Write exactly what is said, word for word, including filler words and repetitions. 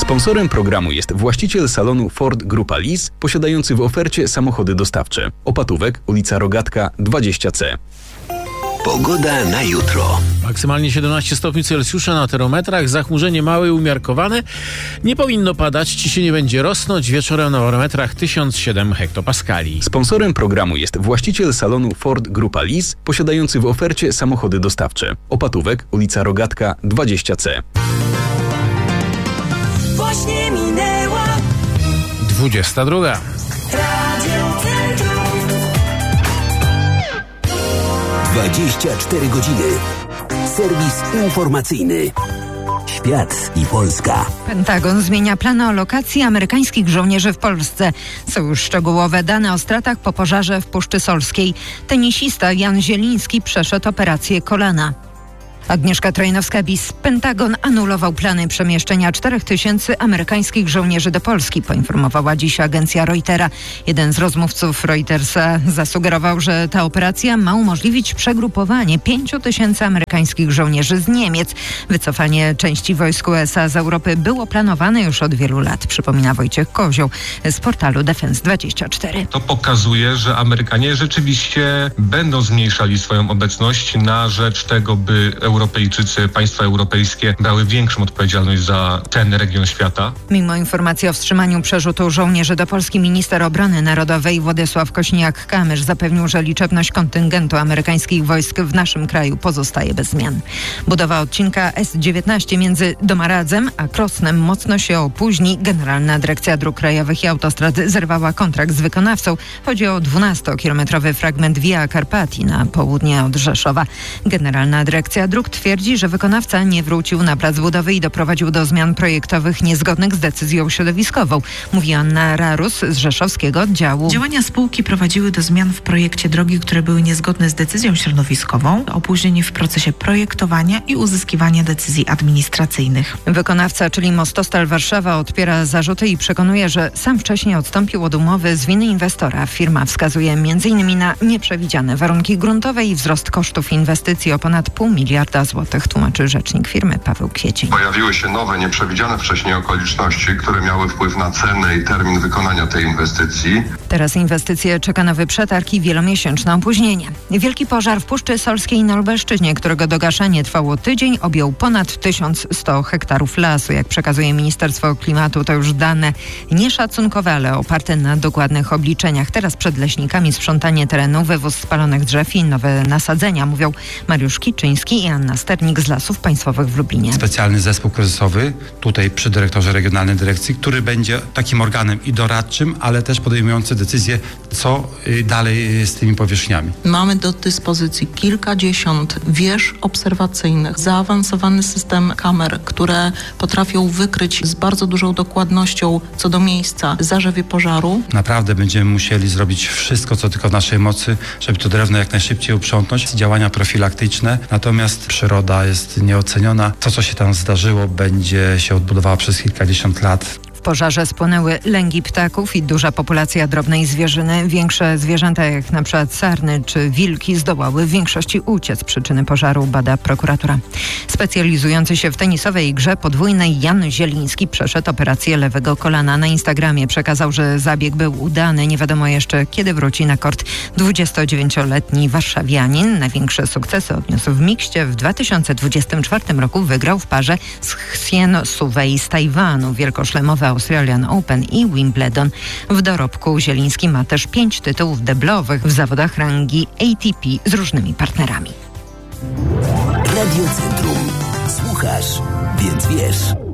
Sponsorem programu jest właściciel salonu Ford Grupa Lis, posiadający w ofercie samochody dostawcze. Opatówek, ulica Rogatka dwadzieścia C. Pogoda na jutro. Maksymalnie siedemnaście stopni Celsjusza na termometrach, zachmurzenie małe i umiarkowane. Nie powinno padać, ciśnienie będzie rosnąć, wieczorem na barometrach tysiąc siedem hektopaskali. Sponsorem programu jest właściciel salonu Ford Grupa Lis, posiadający w ofercie samochody dostawcze. Opatówek, ulica Rogatka dwadzieścia C. Właśnie minęła dwudziesta druga. dwadzieścia cztery godziny. Serwis informacyjny. Świat i Polska. Pentagon zmienia plany alokacji amerykańskich żołnierzy w Polsce. Są już szczegółowe dane o stratach po pożarze w Puszczy Solskiej. Tenisista Jan Zieliński przeszedł operację kolana. Agnieszka Trojnowska-Bis. Pentagon anulował plany przemieszczenia czterech tysięcy amerykańskich żołnierzy do Polski, poinformowała dziś agencja Reutera. Jeden z rozmówców Reutersa zasugerował, że ta operacja ma umożliwić przegrupowanie pięciu tysięcy amerykańskich żołnierzy z Niemiec. Wycofanie części wojsk U S A z Europy było planowane już od wielu lat, przypomina Wojciech Kozioł z portalu Defense dwadzieścia cztery. To pokazuje, że Amerykanie rzeczywiście będą zmniejszali swoją obecność na rzecz tego, by Europejczycy, państwa europejskie brały większą odpowiedzialność za ten region świata. Mimo informacji o wstrzymaniu przerzutu żołnierzy do Polski, minister obrony narodowej Władysław Kośniak-Kamysz zapewnił, że liczebność kontyngentu amerykańskich wojsk w naszym kraju pozostaje bez zmian. Budowa odcinka S dziewiętnaście między Domaradzem a Krosnem mocno się opóźni. Generalna Dyrekcja Dróg Krajowych i Autostrad zerwała kontrakt z wykonawcą. Chodzi o dwunastokilometrowy fragment Via Carpatii na południe od Rzeszowa. Generalna Dyrekcja Dróg twierdzi, że wykonawca nie wrócił na plac budowy i doprowadził do zmian projektowych niezgodnych z decyzją środowiskową, mówi Anna Rarus z rzeszowskiego oddziału. Działania spółki prowadziły do zmian w projekcie drogi, które były niezgodne z decyzją środowiskową, opóźnień w procesie projektowania i uzyskiwania decyzji administracyjnych. Wykonawca, czyli Mostostal Warszawa, odpiera zarzuty i przekonuje, że sam wcześniej odstąpił od umowy z winy inwestora. Firma wskazuje m in na nieprzewidziane warunki gruntowe i wzrost kosztów inwestycji o ponad pół miliarda złotych, tłumaczy rzecznik firmy Paweł Kwiecień. Pojawiły się nowe, nieprzewidziane wcześniej okoliczności, które miały wpływ na cenę i termin wykonania tej inwestycji. Teraz inwestycje czeka nowy przetarg i wielomiesięczne opóźnienie. Wielki pożar w Puszczy Solskiej na Lubelszczyźnie, którego dogaszanie trwało tydzień, objął ponad tysiąc sto hektarów lasu. Jak przekazuje Ministerstwo Klimatu, to już dane nieszacunkowe, ale oparte na dokładnych obliczeniach. Teraz przed leśnikami sprzątanie terenu, wywóz spalonych drzew i nowe nasadzenia, mówią Mariusz Kiczyński i Anna Sternik z Lasów Państwowych w Lublinie. Specjalny zespół kryzysowy tutaj przy dyrektorze regionalnej dyrekcji, który będzie takim organem i doradczym, ale też podejmujący decyzje, co dalej z tymi powierzchniami. Mamy do dyspozycji kilkadziesiąt wież obserwacyjnych, zaawansowany system kamer, które potrafią wykryć z bardzo dużą dokładnością co do miejsca zarzewie pożaru. Naprawdę będziemy musieli zrobić wszystko, co tylko w naszej mocy, żeby to drewno jak najszybciej uprzątnąć. Działania profilaktyczne, natomiast przyroda jest nieoceniona. To, co się tam zdarzyło, będzie się odbudowało przez kilkadziesiąt lat. W pożarze spłonęły lęgi ptaków i duża populacja drobnej zwierzyny. Większe zwierzęta, jak na przykład sarny czy wilki, zdołały w większości uciec. Przyczyny pożaru bada prokuratura. Specjalizujący się w tenisowej grze podwójnej Jan Zieliński przeszedł operację lewego kolana. Na Instagramie przekazał, że zabieg był udany. Nie wiadomo jeszcze, kiedy wróci na kort. dwudziestodziewięcioletni warszawianin największe sukcesy odniósł w mikście. W dwa tysiące dwudziestym czwartym roku wygrał w parze z Hsien Suwei z Tajwanu. Wielkoszlemowe Australian Open i Wimbledon. W dorobku Zieliński ma też pięć tytułów deblowych w zawodach rangi A T P z różnymi partnerami. Radio Centrum. Słuchasz, więc wiesz.